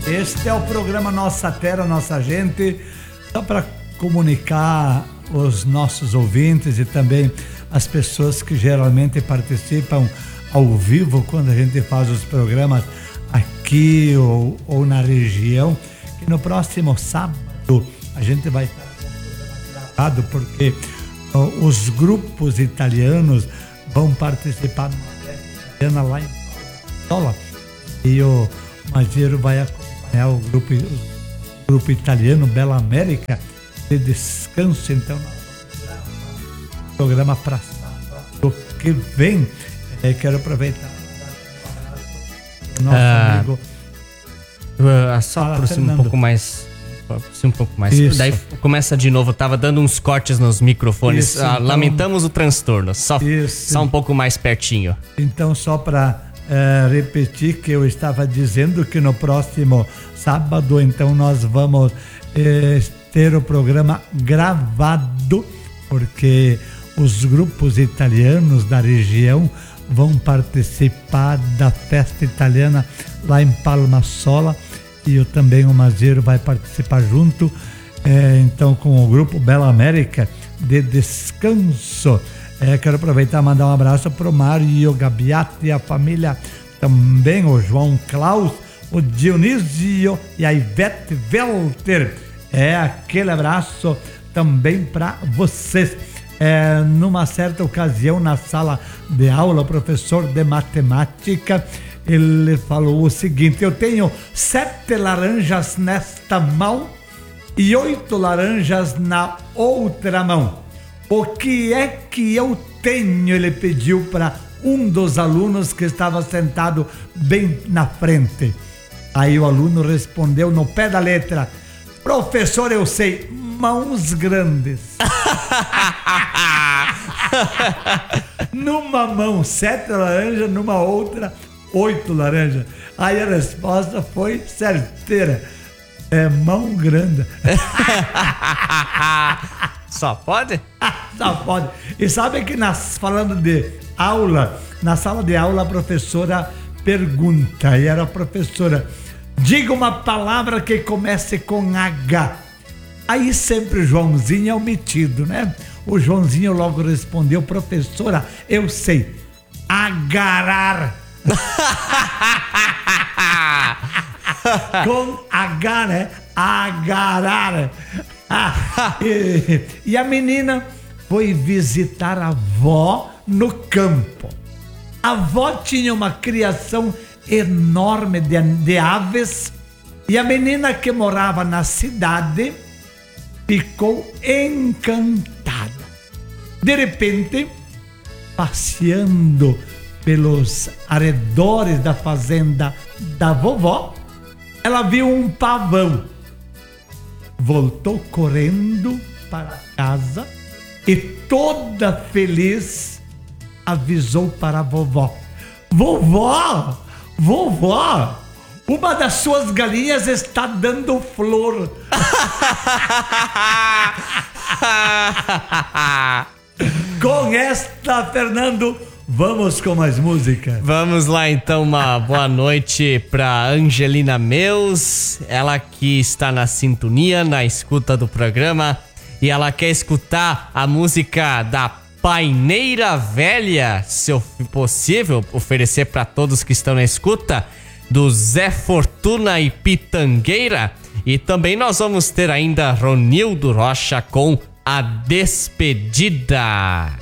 Este é o programa Nossa Terra, Nossa Gente, só para comunicar os nossos ouvintes e também as pessoas que geralmente participam ao vivo quando a gente faz os programas aqui ou na região, que no próximo sábado a gente vai estar com o programa gravado, porque os grupos italianos vão participar lá em Sola, e o Magiro vai acompanhar o grupo italiano Bela América de descanso. Então nós vamos gravar o programa para sábado que vem. Quero aproveitar o nosso amigo. Só aproxima um pouco mais. Isso. Daí começa de novo. Tava dando uns cortes nos microfones. Isso, então, lamentamos o transtorno. Só um pouco mais pertinho. Então, só para repetir que eu estava dizendo que no próximo sábado, então, nós vamos ter o programa gravado, porque os grupos italianos da região vão participar da festa italiana lá em Palmasola, e eu também, o Maziro, vai participar junto, então, com o grupo Bela América de descanso. Quero aproveitar e mandar um abraço pro Mário Gabiati e a família também, o João Klaus, o Dionísio e a Ivete Welter. Aquele abraço também para vocês. Numa certa ocasião, na sala de aula, o professor de matemática, ele falou o seguinte: eu tenho 7 laranjas nesta mão e 8 laranjas na outra mão. O que é que eu tenho? Ele pediu para um dos alunos que estava sentado bem na frente. Aí o aluno respondeu no pé da letra: professor, eu sei, mãos grandes. Numa mão 7 laranjas, numa outra 8 laranjas. Aí a resposta foi certeira: mão grande. Só pode? Só pode. E sabe que falando de aula, na sala de aula a professora pergunta, e era a professora: diga uma palavra que comece com H. Aí sempre o Joãozinho é o metido, né? O Joãozinho logo respondeu: professora, eu sei, agarar. Com H, né? Agarar. E a menina foi visitar a avó no campo. A avó tinha uma criação enorme de aves, e a menina, que morava na cidade, ficou encantada. De repente, passeando pelos arredores da fazenda da vovó, ela viu um pavão. Voltou correndo para casa e, toda feliz, avisou para a vovó: vovó, vovó, uma das suas galinhas está dando flor. Com esta, Fernando, vamos com mais música. Vamos lá, então. Uma boa noite para Angelina Meus, ela que está na sintonia, na escuta do programa, e ela quer escutar a música da Paineira Velha, se possível, oferecer para todos que estão na escuta, do Zé Fortuna e Pitangueira. E também nós vamos ter ainda Ronildo Rocha com A Despedida.